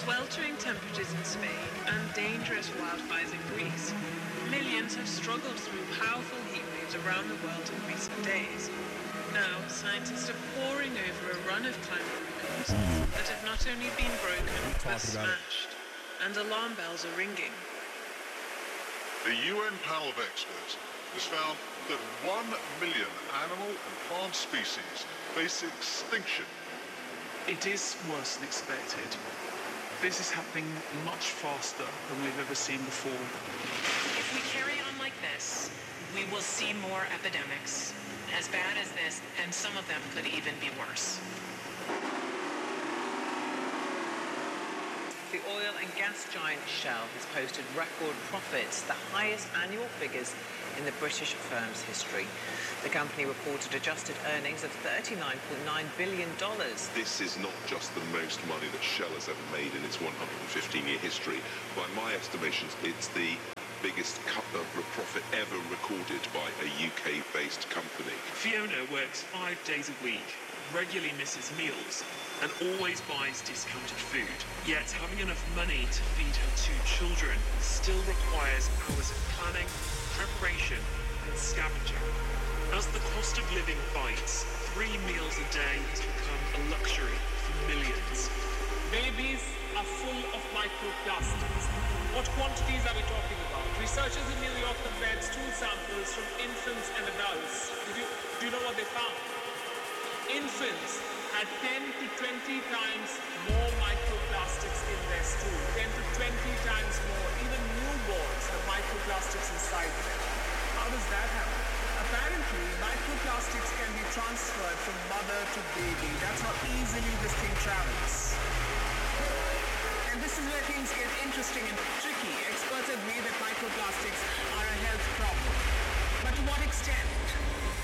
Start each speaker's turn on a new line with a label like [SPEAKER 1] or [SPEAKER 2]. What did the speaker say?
[SPEAKER 1] sweltering temperatures in Spain and dangerous wildfires in Greece, millions have struggled through powerful heat waves around the world in recent days. Now, scientists are poring over a run of climate records that have not only been broken, but smashed. And alarm bells are ringing.
[SPEAKER 2] The UN panel of experts has found that 1 million animal and plant species face extinction.
[SPEAKER 3] It is worse than expected. This is happening much faster than we've ever seen before.
[SPEAKER 4] If we carry on like this, we will see more epidemics as bad as this, and some of them could even be worse.
[SPEAKER 5] The oil and gas giant Shell has posted record profits, the highest annual figures in the British firm's history. The company reported adjusted earnings of $39.9 billion.
[SPEAKER 6] This is not just the most money that Shell has ever made in its 115-year history. By my estimations, it's the biggest profit ever recorded by a UK-based company.
[SPEAKER 3] Fiona works 5 days a week, regularly misses meals, and always buys discounted food. Yet having enough money to feed her 2 children still requires hours of planning, preparation, and scavenging. As the cost of living bites, 3 meals a day has become a luxury for millions.
[SPEAKER 7] Babies are full of microplastics. What quantities are we talking about? Researchers in New York compared stool samples from infants and adults. Do you know what they found? Infants had 10 to 20 times more microplastics in their stool. 10 to 20 times more. Even newborns have microplastics inside them. How does that happen? Apparently, microplastics can be transferred from mother to baby. That's how easily this thing travels. And this is where things get interesting and tricky. Experts agree that microplastics are a health problem. But to what extent?